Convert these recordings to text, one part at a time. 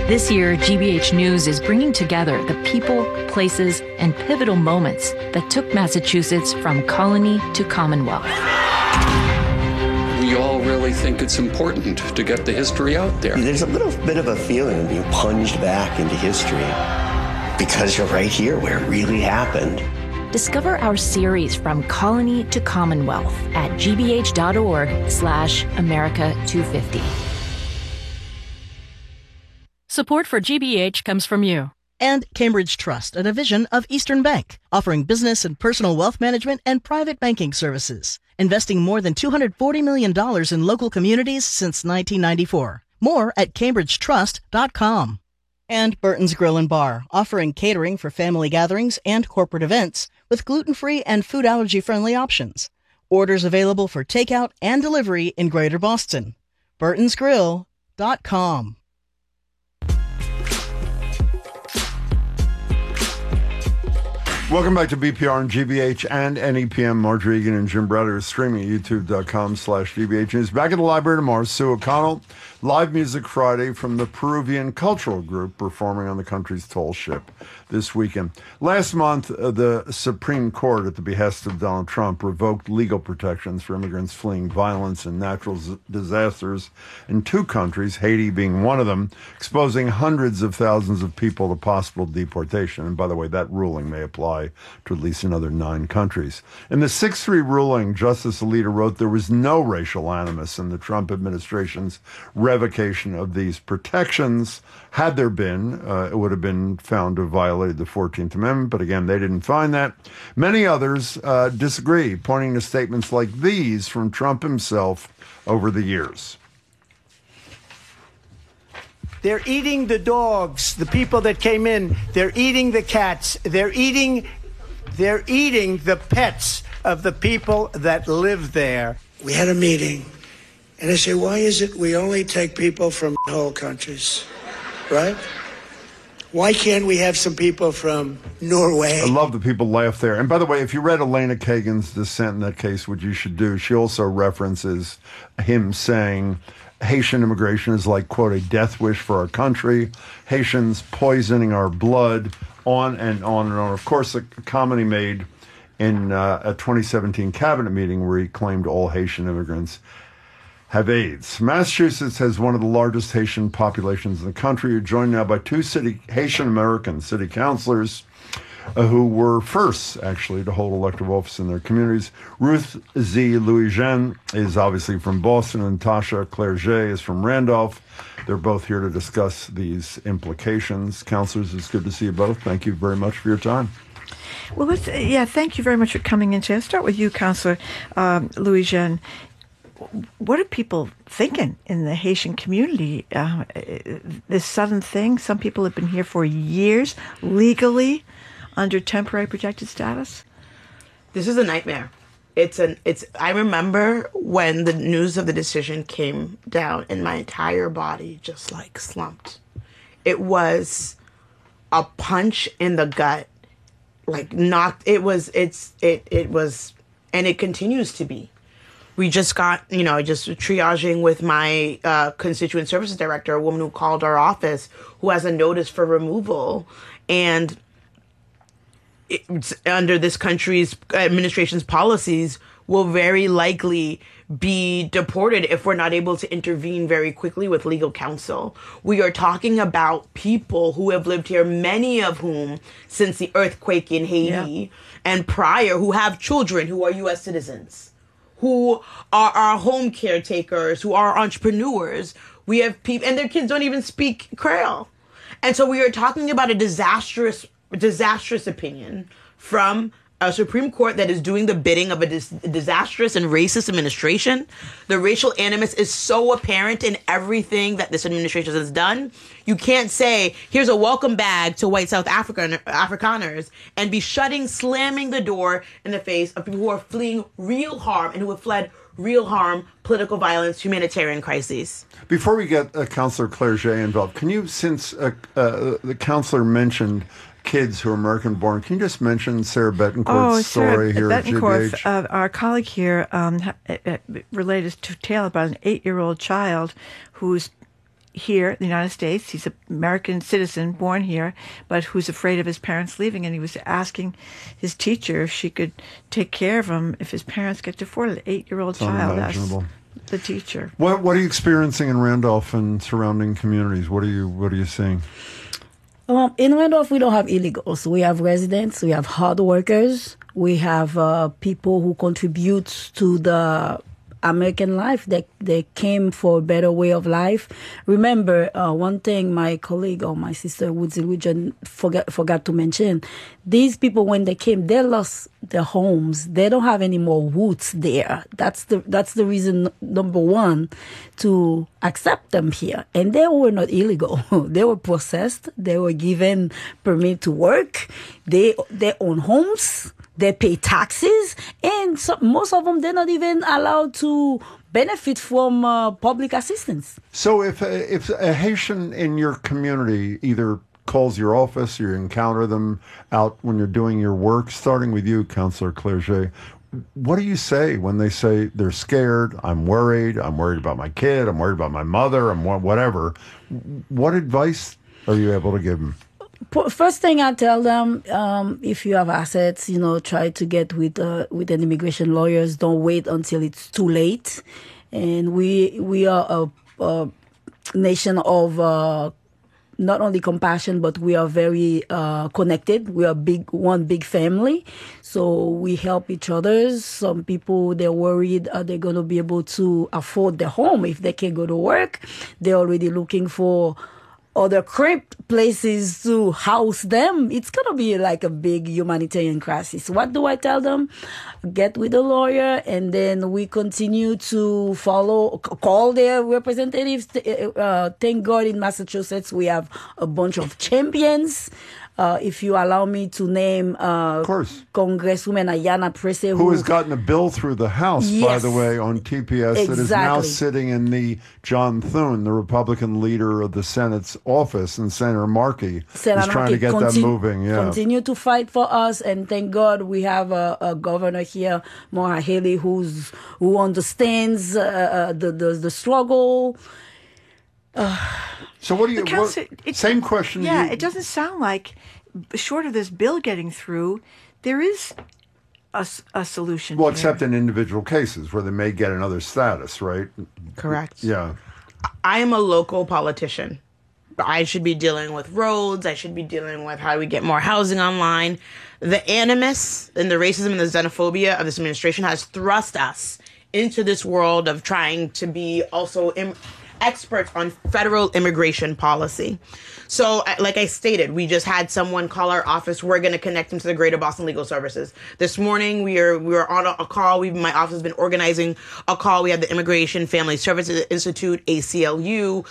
This year, GBH News is bringing together the people, places, and pivotal moments that took Massachusetts from colony to Commonwealth. We all really think it's important to get the history out there. There's a little bit of a feeling of being plunged back into history because you're right here where it really happened. Discover our series From Colony to Commonwealth at gbh.org/America250. Support for GBH comes from you. And Cambridge Trust, a division of Eastern Bank, offering business and personal wealth management and private banking services, investing more than $240 million in local communities since 1994. More at cambridgetrust.com. And Burton's Grill and Bar, offering catering for family gatherings and corporate events with gluten-free and food allergy-friendly options. Orders available for takeout and delivery in Greater Boston. burtonsgrill.com. Welcome back to BPR and GBH and NEPM. Marjorie Egan and Jim Browder is streaming at youtube.com/GBH News. Back at the library tomorrow, Sue O'Connell. Live Music Friday from the Peruvian Cultural Group performing on the country's tall ship this weekend. Last month, the Supreme Court, at the behest of Donald Trump, revoked legal protections for immigrants fleeing violence and natural disasters in two countries, Haiti being one of them, exposing hundreds of thousands of people to possible deportation. And by the way, that ruling may apply to at least another 9 countries. In the 6-3 ruling, Justice Alito wrote there was no racial animus in the Trump administration's revocation of these protections. Had there been, it would have been found to have violated the 14th Amendment, but again, they didn't find that. Many others disagree, pointing to statements like these from Trump himself over the years. They're eating the dogs, the people that came in. They're eating the cats. They're eating the pets of the people that live there. We had a meeting, and I said, why is it we only take people from whole countries, right? Why can't we have some people from Norway? I love that people laugh there. And by the way, if you read Elena Kagan's dissent in that case, which you should do, she also references him saying Haitian immigration is like, quote, a death wish for our country, Haitians poisoning our blood, on and on and on. Of course, a comment he made in a 2017 cabinet meeting where he claimed all Haitian immigrants have AIDS. Massachusetts has one of the largest Haitian populations in the country. You're joined now by 2 Haitian-American city councilors who were first, actually, to hold elective office in their communities. Ruth Z. Louis-Jean is obviously from Boston, and Tasha Clerget is from Randolph. They're both here to discuss these implications. Councilors, it's good to see you both. Thank you very much for your time. Well, thank you very much for coming in today. I'll start with you, Councilor Louis-Jean. What are people thinking in the Haitian community? This sudden thing, some people have been here for years, legally, under temporary protected status. This is a nightmare. I remember when the news of the decision came down and my entire body just like slumped. It was a punch in the gut, like knocked. It was, and it continues to be. We just got, just triaging with my constituent services director, a woman who called our office who has a notice for removal. And under this country's administration's policies, will very likely be deported if we're not able to intervene very quickly with legal counsel. We are talking about people who have lived here, many of whom since the earthquake in Haiti and prior, who have children who are U.S. citizens, who are our home caretakers, who are entrepreneurs. We have people, and their kids don't even speak Creole. And so we are talking about a disastrous opinion from a Supreme Court that is doing the bidding of a disastrous and racist administration. The racial animus is so apparent in everything that this administration has done. You can't say, here's a welcome bag to white South Afrikaners and be slamming the door in the face of people who are fleeing real harm and who have fled real harm, political violence, humanitarian crises. Before we get Councillor Clerget involved, can you, since the councillor mentioned kids who are American-born, can you just mention Sarah Betancourt's story here at GBH? Our colleague here related to tale about an 8-year-old child whose here in the United States. He's an American citizen, born here, but who's afraid of his parents leaving. And he was asking his teacher if she could take care of him if his parents get deported. An 8-year-old child asked the teacher. What are you experiencing in Randolph and surrounding communities? What are you seeing? In Randolph, we don't have illegals. We have residents. We have hard workers. We have people who contribute to the American life. They came for a better way of life. Remember, one thing my colleague or my sister Woodsy Region forgot to mention, these people, when they came, they lost their homes. They don't have any more roots there. That's the reason, number one, to accept them here. And they were not illegal. They were processed. They were given permit to work. They own homes. They pay taxes, and most of them, they're not even allowed to benefit from public assistance. So if a Haitian in your community either calls your office, you encounter them out when you're doing your work, starting with you, Councillor Clerget, what do you say when they say they're scared, I'm worried about my kid, I'm worried about my mother, I'm whatever? What advice are you able to give them? First thing I tell them, if you have assets, try to get with an immigration lawyers. Don't wait until it's too late. And we are a nation of not only compassion, but we are very connected. We are one big family, so we help each other. Some people, they're worried are they going to be able to afford their home if they can't go to work. They're already looking for other cramped places to house them. It's going to be like a big humanitarian crisis. What do I tell them? Get with a lawyer, and then we continue to call their representatives. Thank God in Massachusetts we have a bunch of champions. If you allow me to name of course. Congresswoman Ayanna Pressley, who has gotten a bill through the House, yes, by the way, on TPS that is now sitting in the John Thune, the Republican leader of the Senate's office, and Senator Markey is trying to get that moving. Yeah. Continue to fight for us, and thank God we have a governor here, Maura Healey, who understands the struggle. So what do you? Same question. Yeah, it doesn't sound like, short of this bill getting through, there is a solution. Well, here. except in individual cases where they may get another status, right? Correct. Yeah. I am a local politician. I should be dealing with roads. I should be dealing with how do we get more housing online. The animus and the racism and the xenophobia of this administration has thrust us into this world of trying to be also experts on federal immigration policy. So, like I stated, we just had someone call our office. We're going to connect them to the Greater Boston Legal Services. This morning, we were on a call. My office has been organizing a call. We have the Immigration Family Services Institute, ACLU,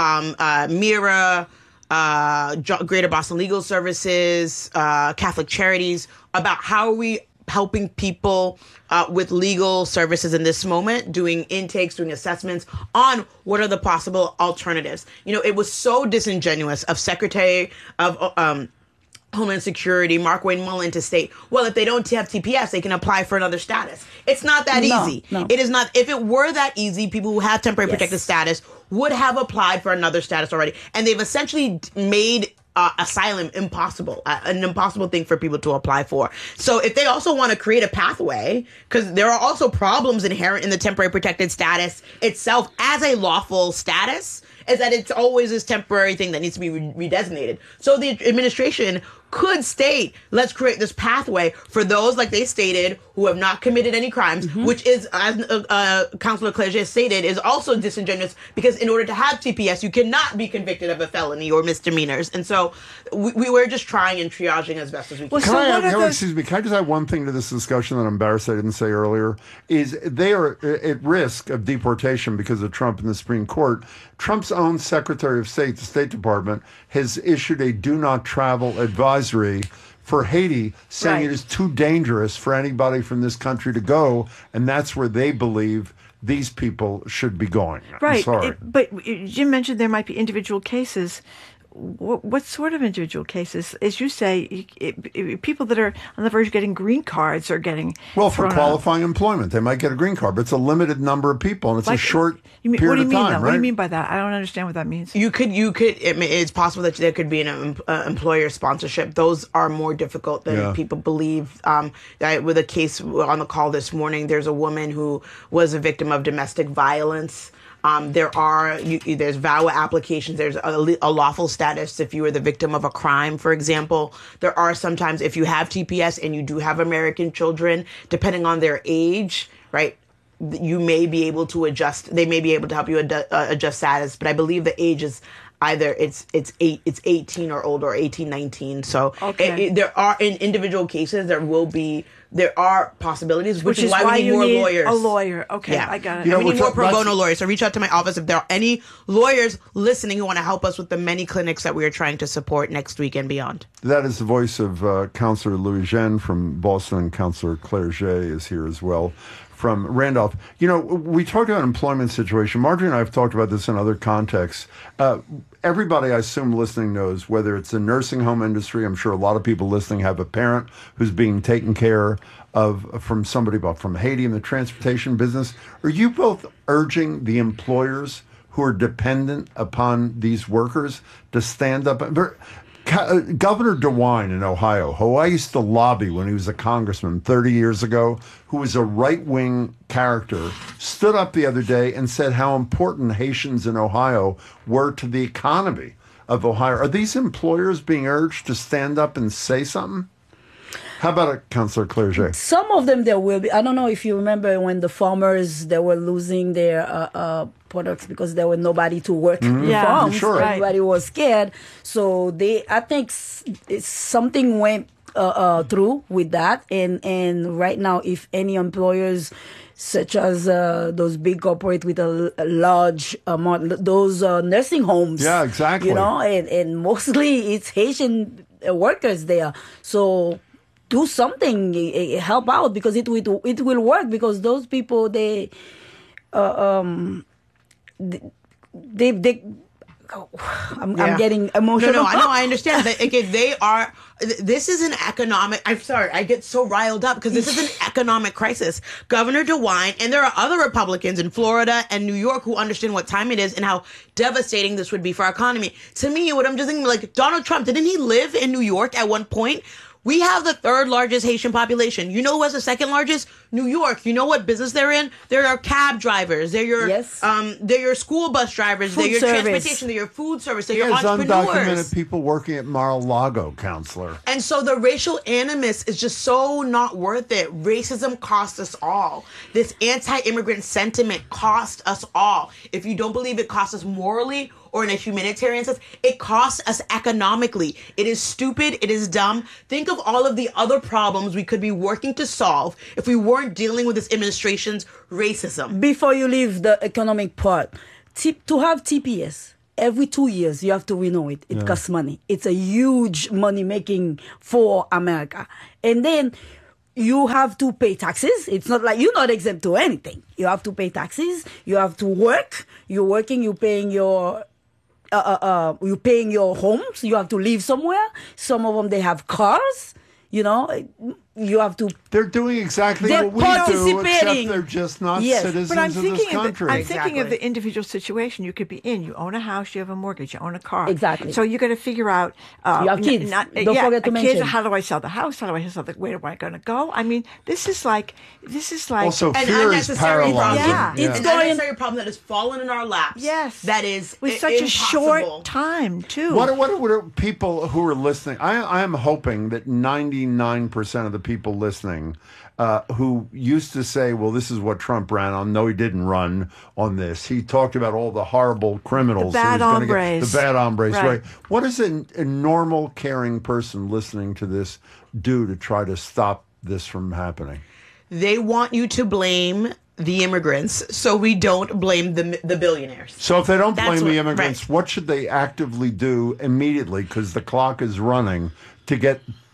MIRA, Greater Boston Legal Services, Catholic Charities, about how are we helping people with legal services in this moment, doing intakes, doing assessments on what are the possible alternatives. It was so disingenuous of Secretary of Homeland Security, Mark Wayne Mullen, to state, well, if they don't have TPS, they can apply for another status. It's not that easy. No. It is not. If it were that easy, people who have temporary protected status would have applied for another status already. And they've essentially made asylum impossible, an impossible thing for people to apply for. So if they also want to create a pathway, because there are also problems inherent in the temporary protected status itself as a lawful status, is that it's always this temporary thing that needs to be redesignated. So the administration could state, let's create this pathway for those, like they stated, who have not committed any crimes, which is, as Councillor Clerget stated, is also disingenuous, because in order to have TPS, you cannot be convicted of a felony or misdemeanors. And so we were just trying and triaging as best as we can. Excuse me, can I just add one thing to this discussion that I'm embarrassed I didn't say earlier? Is they are at risk of deportation because of Trump in the Supreme Court. Trump's own Secretary of State, the State Department, has issued a do not travel advisory for Haiti, saying it is too dangerous for anybody from this country to go, and that's where they believe these people should be going. Right. I'm sorry. But Jim mentioned there might be individual cases. what sort of individual cases? As you say, people that are on the verge of getting green cards are getting Well, for thrown out. qualifying employment, they might get a green card, but it's a limited number of people, and it's a short period what do you of mean, time, though? right? What do you mean by that? I don't understand what that means. It's possible that there could be an employer sponsorship. Those are more difficult than people believe. With a case on the call this morning, there's a woman who was a victim of domestic violence. There's VAWA applications. There's a lawful status if you were the victim of a crime, for example. There are sometimes, if you have TPS and you do have American children, depending on their age, right, you may be able to adjust. They may be able to help you adjust status. But I believe the age is either it's 18 or older, or 18, 19. So there are, in individual cases, there are possibilities, which is why we need more lawyers. A lawyer. Okay, I got it. We need more pro bono lawyers. So reach out to my office if there are any lawyers listening who want to help us with the many clinics that we are trying to support next week and beyond. That is the voice of Councillor Louis Jean from Boston, and Councillor Claire Jay is here as well from Randolph. You know, we talked about employment situation. Marjorie and I have talked about this in other contexts. Everybody, I assume, listening knows, whether it's the nursing home industry, I'm sure a lot of people listening have a parent who's being taken care of from somebody from Haiti in the transportation business. Are you both urging the employers who are dependent upon these workers to stand up? Governor DeWine in Ohio, who I used to lobby when he was a congressman 30 years ago, who was a right-wing character, stood up the other day and said how important Haitians in Ohio were to the economy of Ohio. Are these employers being urged to stand up and say something? How about it, Councillor Claire Jay? Some of them there will be. I don't know if you remember when the farmers, they were losing their products because there was nobody to work the farms. Sure. Everybody was scared. So I think something went through with that. And right now, if any employers such as those big corporate with a large amount, those nursing homes. Yeah, exactly. You know, and mostly it's Haitian workers there. So do something, help out, because it will work, because those people, they I'm getting emotional. No, I understand. This is an economic, I'm sorry, I get so riled up because this is an economic crisis. Governor DeWine, and there are other Republicans in Florida and New York who understand what time it is and how devastating this would be for our economy. To me, what I'm just thinking, like, Donald Trump, didn't he live in New York at one point? We have the third largest Haitian population. You know who has the second largest? New York. You know what business they're in? They're your cab drivers. They're your school bus drivers. They're your transportation. They're your food service. They're your entrepreneurs. Undocumented people working at Mar-a-Lago, Counselor. And so the racial animus is just so not worth it. Racism cost us all. This anti-immigrant sentiment cost us all. If you don't believe it cost us morally or in a humanitarian sense, it costs us economically. It is stupid. It is dumb. Think of all of the other problems we could be working to solve if we weren't dealing with this administration's racism. Before you leave the economic part, to have TPS, every 2 years you have to renew it. It costs money. It's a huge money making for America. And then you have to pay taxes. It's not like you're not exempt to anything. You have to pay taxes. You have to work. You're working. You're paying your homes. You have to live somewhere. Some of them, they have cars. You know, you have to. They're doing exactly what we do, except they're just not citizens of this country. I'm thinking of the individual situation you could be in. You own a house, you have a mortgage, you own a car. Exactly. So you're going to figure out. You have kids. Don't forget to mention. How do I sell the house? How do I sell the? Where am I going to go? I mean, this is like. Also, an fear is unnecessary paralyzing. problem. Yeah. It's an unnecessary problem that has fallen in our laps. Yes. That is with such impossible. a short time too. What are people who are listening? I am hoping that 99% of the people listening who used to say, well, this is what Trump ran on. No, he didn't run on this. He talked about all the horrible criminals. The bad hombres. The bad hombres, right. What does a normal, caring person listening to this do to try to stop this from happening? They want you to blame the immigrants so we don't blame the billionaires. So if they don't blame the immigrants, what should they actively do immediately, because the clock is running, to get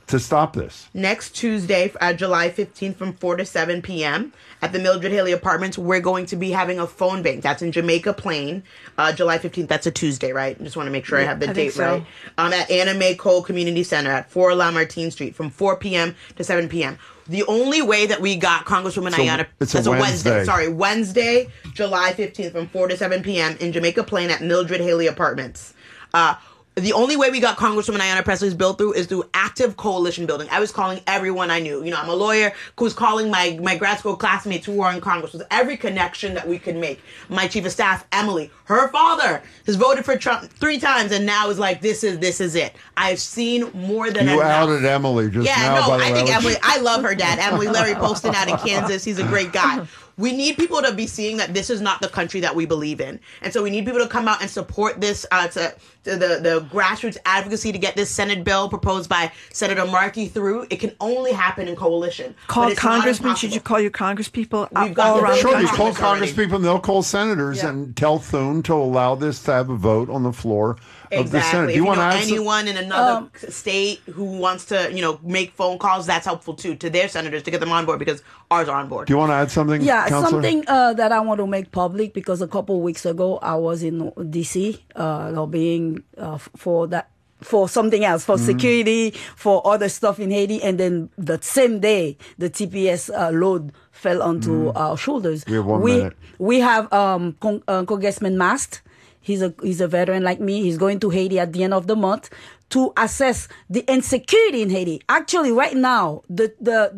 to stop this? Next Tuesday, July 15th from 4 to 7 p.m. at the Mildred Haley Apartments, we're going to be having a phone bank. That's in Jamaica Plain. July 15th, that's a Tuesday, right? I just want to make sure I have the date right. At Anna Mae Cole Community Center at 4 La Martine Street from 4 p.m. to 7 p.m. The only way that we got Congresswoman Ayanna... It's a Wednesday. Wednesday, July 15th from 4 to 7 p.m. in Jamaica Plain at Mildred Haley Apartments. The only way we got Congresswoman Ayanna Pressley's bill through is through active coalition building. I was calling everyone I knew. You know, I'm a lawyer who was calling my grad school classmates who are in Congress with every connection that we could make. My chief of staff, Emily, her father has voted for Trump 3 times and now is like, this is it. I've seen more than enough. You outed Emily just now, by the way. I think Emily, I love her dad. Emily, Larry Poston out in Kansas. He's a great guy. We need people to be seeing that this is not the country that we believe in. And so we need people to come out and support this, the grassroots advocacy to get this Senate bill proposed by Senator Markey through. It can only happen in coalition. Call congressmen. Should you call your congresspeople all around? Sure, you call congresspeople and they'll call senators and tell Thune to allow this to have a vote on the floor of the Senate. If you know anyone in another state who wants to, make phone calls, that's helpful too to their senators to get them on board because ours are on board. Do you want to add something? Yeah, Counselor? something that I want to make public because a couple of weeks ago I was in D.C. Lobbying for something else, for security, for other stuff in Haiti, and then the same day the TPS load fell onto our shoulders. We have 1 minute. We have Congressman Mast. He's a veteran like me. He's going to Haiti at the end of the month to assess the insecurity in Haiti. Actually, right now, the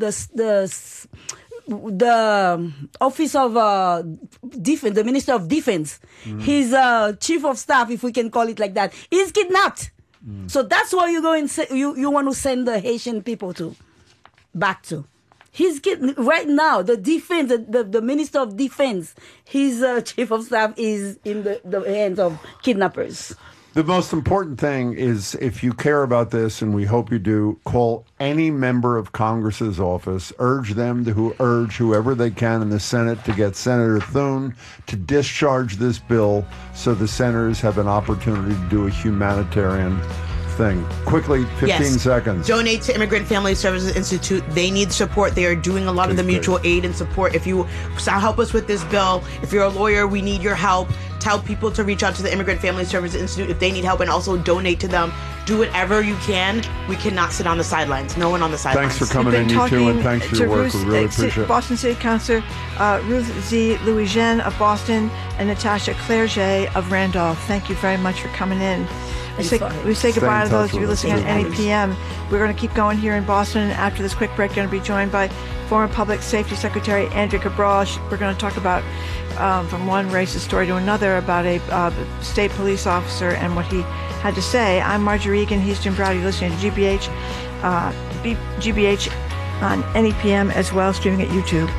office of defense, the Minister of Defense, his chief of staff, if we can call it like that, is kidnapped. So that's where you go and you want to send the Haitian people back to. He's right now, the defense, the Minister of Defense, his chief of staff is in the hands of kidnappers. The most important thing is if you care about this, and we hope you do, call any member of Congress's office, urge them to urge whoever they can in the Senate to get Senator Thune to discharge this bill so the senators have an opportunity to do a humanitarian thing. Quickly, 15 seconds. Donate to Immigrant Family Services Institute. They need support. They are doing a lot of the mutual aid and support. If you help us with this bill, if you're a lawyer, we need your help. Tell people to reach out to the Immigrant Family Services Institute if they need help and also donate to them. Do whatever you can. We cannot sit on the sidelines. No one on the sidelines. Thanks for coming in, you two, and thanks for your work. We really appreciate it. Boston City Councilor Ruth Z. Louis-Jean of Boston and Natasha Clerget of Randolph. Thank you very much for coming in. We say goodbye to those of you listening on NEPM. We're going to keep going here in Boston. And after this quick break, we're going to be joined by former Public Safety Secretary Andrea Cabral. We're going to talk about, from one racist story to another, about a state police officer and what he had to say. I'm Marjorie Egan. He's Jim Browder. You're listening to GBH on NEPM as well, streaming at YouTube.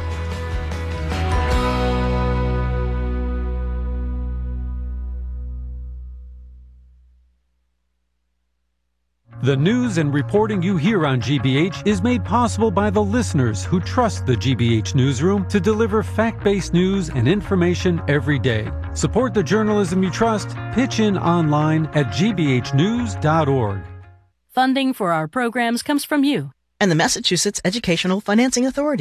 The news and reporting you hear on GBH is made possible by the listeners who trust the GBH newsroom to deliver fact-based news and information every day. Support the journalism you trust. Pitch in online at gbhnews.org. Funding for our programs comes from you and the Massachusetts Educational Financing Authority.